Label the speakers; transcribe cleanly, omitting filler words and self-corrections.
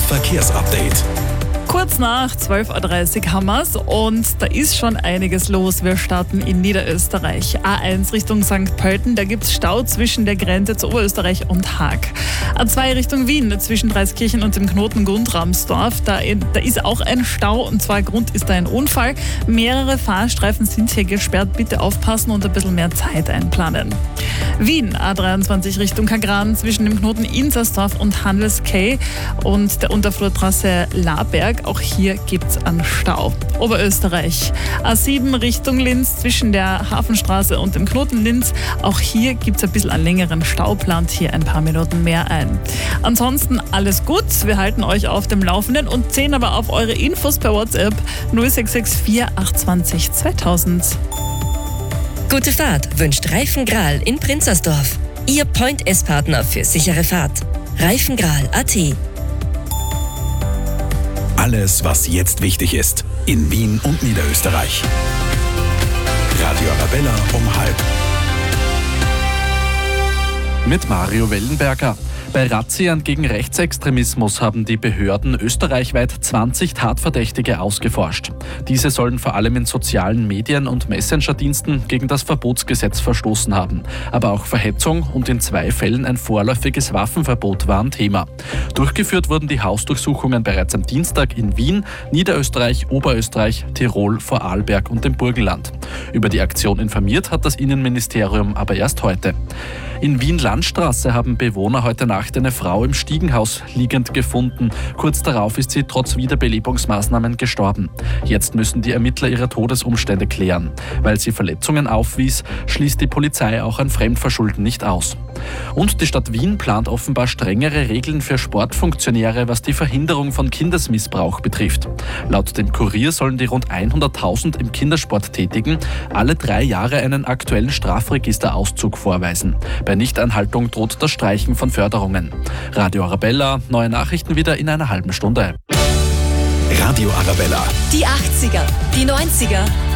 Speaker 1: Verkehrsupdate.
Speaker 2: Kurz nach 12.30 Uhr haben wir's und da ist schon einiges los. Wir starten in Niederösterreich. A1 Richtung St. Pölten, da gibt's Stau zwischen der Grenze zu Oberösterreich und Haag. A2 Richtung Wien, zwischen Dreiskirchen und dem Knoten Gundramsdorf, da ist auch ein Stau und zwar Grund ist da ein Unfall. Mehrere Fahrstreifen sind hier gesperrt, bitte aufpassen und ein bisschen mehr Zeit einplanen. Wien, A23 Richtung Kagran, zwischen dem Knoten Inzersdorf und Handelskay und der Unterflurtrasse Laberg. Auch hier gibt's einen Stau. Oberösterreich, A7 Richtung Linz, zwischen der Hafenstraße und dem Knoten Linz. Auch hier gibt's ein bisschen einen längeren Stau, plant hier ein paar Minuten mehr ein. Ansonsten alles gut, wir halten euch auf dem Laufenden und zählen aber auf eure Infos per WhatsApp 0664 820 2000.
Speaker 3: Gute Fahrt wünscht Reifengral in Prinzersdorf. Ihr Point-S-Partner für sichere Fahrt. Reifengral.at.
Speaker 1: Alles, was jetzt wichtig ist, in Wien und Niederösterreich. Radio Arabella um 12:30.
Speaker 4: Mit Mario Wellenberger. Bei Razzien gegen Rechtsextremismus haben die Behörden österreichweit 20 Tatverdächtige ausgeforscht. Diese sollen vor allem in sozialen Medien und Messenger-Diensten gegen das Verbotsgesetz verstoßen haben. Aber auch Verhetzung und in 2 Fällen ein vorläufiges Waffenverbot waren Thema. Durchgeführt wurden die Hausdurchsuchungen bereits am Dienstag in Wien, Niederösterreich, Oberösterreich, Tirol, Vorarlberg und dem Burgenland. Über die Aktion informiert hat das Innenministerium aber erst heute. In Wien-Landstraße haben Bewohner heute Nacht eine Frau im Stiegenhaus liegend gefunden. Kurz darauf ist sie trotz Wiederbelebungsmaßnahmen gestorben. Jetzt müssen die Ermittler ihre Todesumstände klären. Weil sie Verletzungen aufwies, schließt die Polizei auch ein Fremdverschulden nicht aus. Und die Stadt Wien plant offenbar strengere Regeln für Sportfunktionäre, was die Verhinderung von Kindesmissbrauch betrifft. Laut dem Kurier sollen die rund 100.000 im Kindersport Tätigen alle 3 Jahre einen aktuellen Strafregisterauszug vorweisen. Bei Nichteinhaltung droht das Streichen von Förderungen. Radio Arabella, neue Nachrichten wieder in einer halben Stunde.
Speaker 1: Radio Arabella.
Speaker 3: Die 80er, die 90er